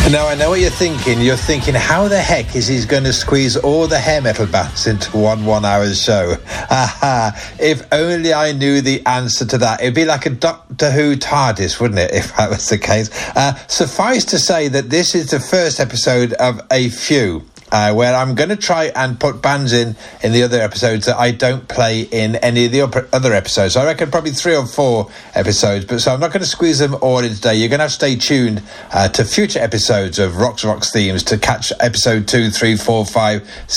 Now, I know what you're thinking. You're thinking, how the heck is he going to squeeze all the hair metal bands into one hour show? Aha, if only I knew the answer to that. It'd be like a Doctor Who TARDIS, wouldn't it, if that was the case? Suffice to say that this is the first episode of a few. Where I'm going to try and put bands in the other episodes that I don't play in any of the other episodes. So I reckon probably 3 or 4 episodes, but so I'm not going to squeeze them all in today. You're going to have to stay tuned to future episodes of Rock's Themes to catch episode 2, 3, 4, 5,